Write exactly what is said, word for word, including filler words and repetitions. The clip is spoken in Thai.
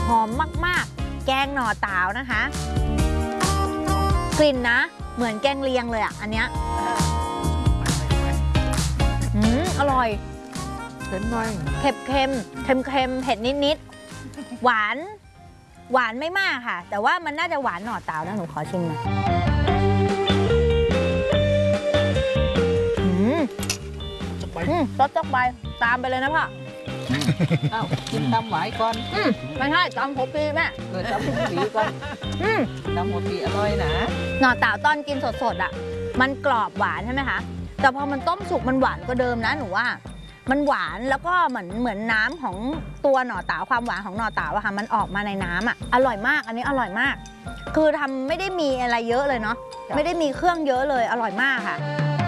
อมมากๆแกงหน่อตาวนะคะกลิ่นนะเหมือนแกงเลียงเลยอ่ะอันเนี้ยอืมอร่อยเผ็ดหน่อยเค็มเค็มเค็มเค็มเผ็ดนิดนิดหวานหวานไม่มากค่ะแต่ว่ามันน่าจะหวานหน่อตาวนะหนูขอชิมหน่อยอืมอืมรสจักใบตามไปเลยนะพ่ออ้าวกินตำหวายก่อนอืมไม่ใช่ตำหัวปีแม่เออตำหัวปีก่อนอืมตำหัวปีอร่อยนะหน่อตาวตอนกินสดๆอ่ะมันกรอบหวานใช่ไหมคะแต่พอมันต้มสุกมันหวานกว่าเดิมนะหนูว่ามันหวานแล้วก็เหมือนเหมือนน้ำของตัวหน่อตาวความหวานของหน่อตาวอะค่ะมันออกมาในน้ำอ่ะอร่อยมากอันนี้อร่อยมากคือทำไม่ได้มีอะไรเยอะเลยเนาะไม่ได้มีเครื่องเยอะเลยอร่อยมากค่ะ